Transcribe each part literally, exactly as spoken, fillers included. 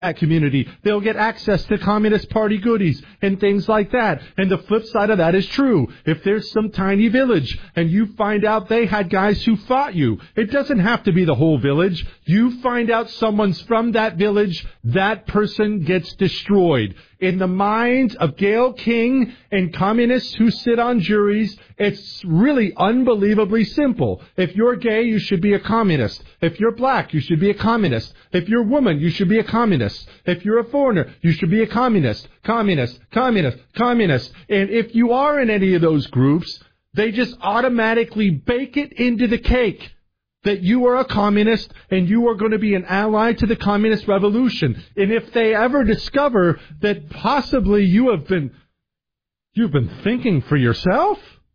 that community. They'll get access to Communist Party goodies and things like that. And the flip side of that is true. If there's some tiny village and you find out they had guys who fought you, it doesn't have to be the whole village. You find out someone's from that village, that person gets destroyed. In the minds of Gayle King and communists who sit on juries, it's really unbelievably simple. If you're gay, you should be a communist. If you're black, you should be a communist. If you're a woman, you should be a communist. If you're a foreigner, you should be a communist. Communist, communist, communist. And if you are in any of those groups, they just automatically bake it into the cake that you are a communist and you are going to be an ally to the communist revolution. And if they ever discover that possibly you have been, you've been thinking for yourself,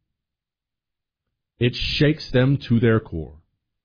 it shakes them to their core.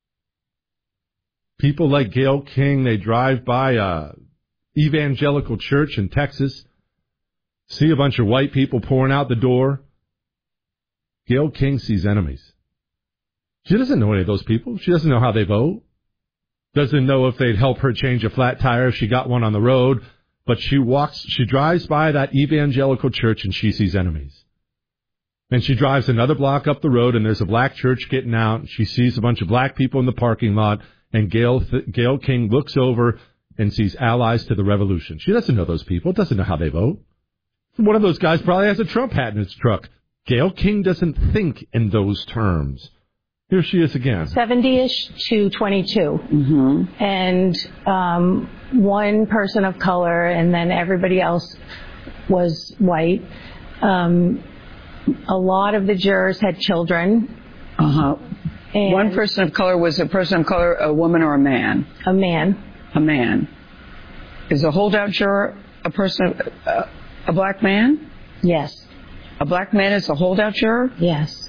People like Gayle King, they drive by a evangelical church in Texas, see a bunch of white people pouring out the door. Gayle King sees enemies. She doesn't know any of those people. She doesn't know how they vote. Doesn't know if they'd help her change a flat tire if she got one on the road. But she walks, she drives by that evangelical church and she sees enemies. And she drives another block up the road and there's a black church getting out. She sees a bunch of black people in the parking lot. And Gayle, Gayle King looks over and sees allies to the revolution. She doesn't know those people. Doesn't know how they vote. One of those guys probably has a Trump hat in his truck. Gayle King doesn't think in those terms. Here she is again. seventy-ish to twenty-two. Mm-hmm. And um, one person of color, and then everybody else was white. Um, a lot of the jurors had children. Uh-huh. And one person of color was a person of color, a woman or a man? A man. A man. Is a holdout juror a person, uh, a black man? Yes. A black man is a holdout juror? Yes.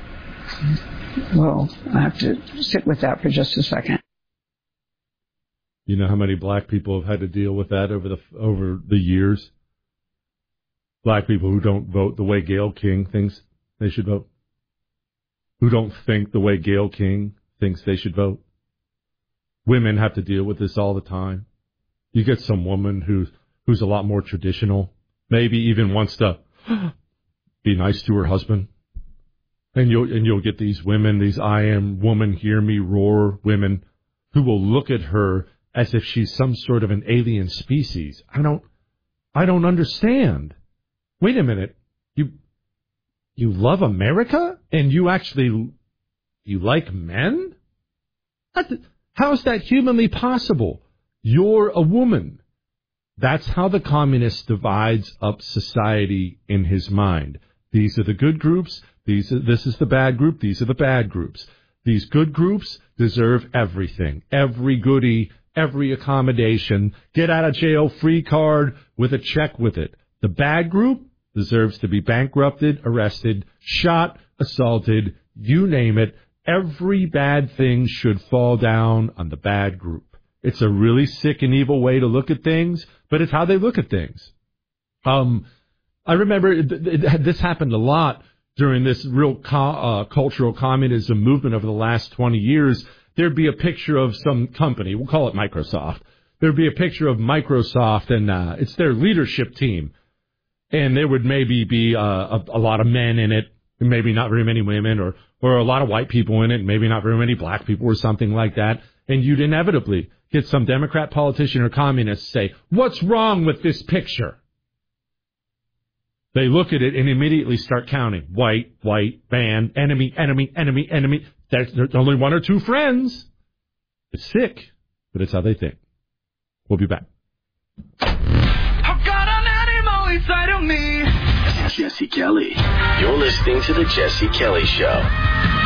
Well, I have to sit with that for just a second. You know how many black people have had to deal with that over the over the years? Black people who don't vote the way Gayle King thinks they should vote. Who don't think the way Gayle King thinks they should vote. Women have to deal with this all the time. You get some woman who's who's a lot more traditional, maybe even wants to be nice to her husband. And you'll, and you'll get these women, these I am woman, hear me roar women, who will look at her as if she's some sort of an alien species. I don't, I don't understand. Wait a minute. You, you love America and you actually, you like men? How is that humanly possible? You're a woman. That's how the communist divides up society in his mind. These are the good groups. These are, this is the bad group. These are the bad groups. These good groups deserve everything, every goodie, every accommodation, get out of jail free card with a check with it. The bad group deserves to be bankrupted, arrested, shot, assaulted, you name it. Every bad thing should fall down on the bad group. It's a really sick and evil way to look at things, but it's how they look at things. Um, I remember it, it, this happened a lot during this real co- uh, cultural communism movement over the last twenty years. There'd be a picture of some company, we'll call it Microsoft. There'd be a picture of Microsoft, and uh, it's their leadership team. And there would maybe be uh, a, a lot of men in it, and maybe not very many women, or, or a lot of white people in it, and maybe not very many black people, or something like that. And you'd inevitably get some Democrat politician or communist say, "What's wrong with this picture?" They look at it and immediately start counting. White, white, band, enemy, enemy, enemy, enemy. There's, there's only one or two friends. It's sick, but it's how they think. We'll be back. I've got an animal inside of me. Jesse Kelly. You're listening to The Jesse Kelly Show.